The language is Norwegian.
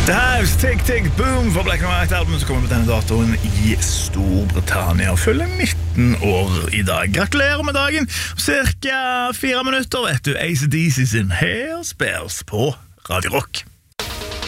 The House, Tick Tick Boom for Black and White-albumet som kommer på denne datoen i Storbritannia og følger 19 år i dag. Gratulerer med dagen. Cirka 4 minutter, vet du. AC/DC sin Hair Spells på Radio Rock.